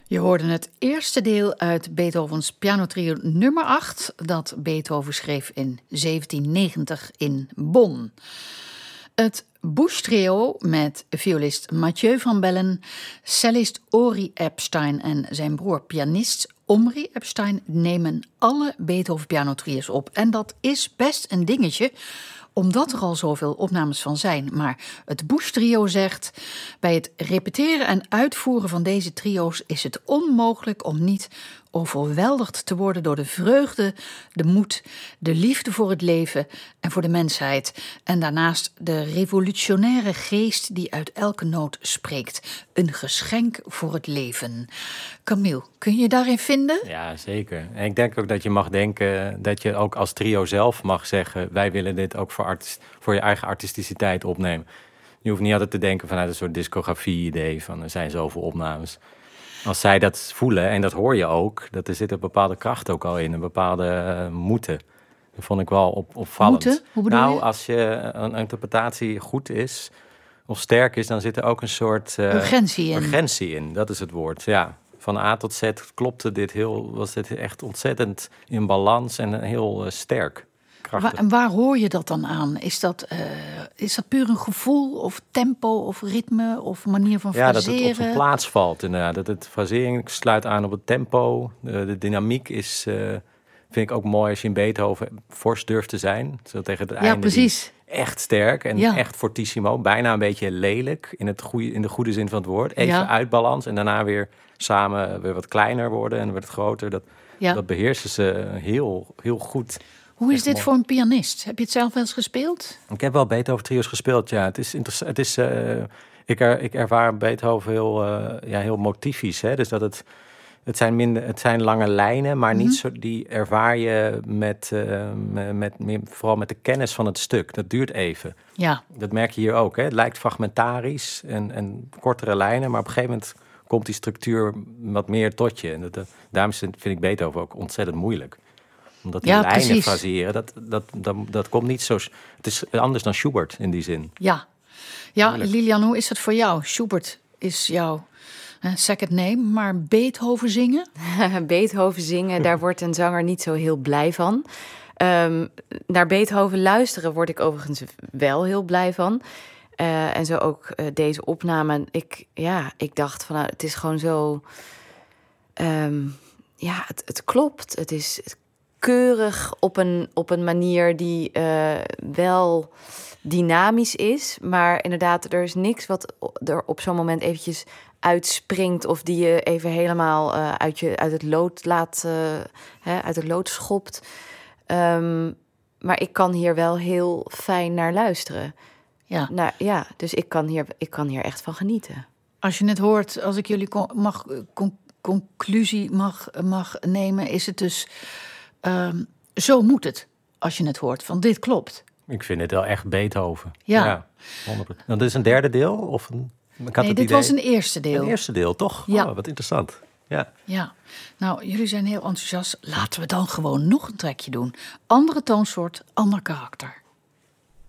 Je hoorde het eerste deel uit Beethovens pianotrio nummer 8... dat Beethoven schreef in 1790 in Bonn. Het Busch Trio met violist Mathieu van Bellen, cellist Ori Epstein en zijn broer pianist Omri Epstein nemen alle Beethoven pianotrio's op. En dat is best een dingetje, omdat er al zoveel opnames van zijn. Maar het Busch Trio zegt: bij het repeteren en uitvoeren van deze trio's is het onmogelijk om niet overweldigd te worden door de vreugde, de moed, de liefde voor het leven en voor de mensheid. En daarnaast de revolutionaire geest die uit elke noot spreekt. Een geschenk voor het leven. Camille, kun je daarin vinden? Ja, zeker. En ik denk ook dat je mag denken, dat je ook als trio zelf mag zeggen: wij willen dit ook voor je eigen artisticiteit opnemen. Je hoeft niet altijd te denken vanuit een soort discografie-idee van er zijn zoveel opnames. Als zij dat voelen, en dat hoor je ook, dat er zit een bepaalde kracht ook al in, een bepaalde moeten. Dat vond ik wel opvallend. Moeten? Hoe bedoel je? Als je een interpretatie goed is of sterk is, dan zit er ook een soort urgentie in. Dat is het woord, ja. Van A tot Z klopte was dit echt ontzettend in balans en heel sterk. En waar hoor je dat dan aan? Is dat puur een gevoel of tempo of ritme of manier van fraseren? Ja, dat het op zijn plaats valt inderdaad. Dat het frasering sluit aan op het tempo. De dynamiek is, vind ik ook mooi als je in Beethoven fors durft te zijn. Zo tegen het einde. Precies. Echt sterk en echt fortissimo. Bijna een beetje lelijk in de goede zin van het woord. Even uit balans en daarna weer samen weer wat kleiner worden en wat groter. Dat beheersen ze heel, heel goed. Hoe is dit voor een pianist? Heb je het zelf wel eens gespeeld? Ik heb wel Beethoven-trio's gespeeld, ja. Het is interessant. Ik ervaar Beethoven heel motivisch. Hè? Dus dat het zijn lange lijnen, maar niet zo. Die ervaar je vooral met de kennis van het stuk. Dat duurt even. Ja. Dat merk je hier ook. Hè? Het lijkt fragmentarisch en kortere lijnen, maar op een gegeven moment komt die structuur wat meer tot je. En daarom vind ik Beethoven ook ontzettend moeilijk. Omdat die lijnen fraseren, dat komt niet zo. Het is anders dan Schubert in die zin. Ja, Lilian, hoe is het voor jou? Schubert is jouw second name, maar Beethoven zingen? Beethoven zingen, daar wordt een zanger niet zo heel blij van. Naar Beethoven luisteren word ik overigens wel heel blij van. En zo ook deze opname. Ik dacht van het is gewoon zo. Het klopt. Het is keurig op een manier die wel dynamisch is. Maar inderdaad, er is niks wat er op zo'n moment eventjes uitspringt of die je even helemaal uit het lood uit het lood schopt. Maar ik kan hier wel heel fijn naar luisteren. Dus ik kan hier echt van genieten. Als je het hoort, als ik jullie conclusie mag nemen, is het dus zo moet het, als je het hoort, van dit klopt. Ik vind het wel echt Beethoven. Ja. 100%. Dat is een derde deel? Of dit was een eerste deel. Een eerste deel, toch? Ja. Oh, wat interessant. Ja. Nou, jullie zijn heel enthousiast. Laten we dan gewoon nog een trekje doen. Andere toonsoort, ander karakter.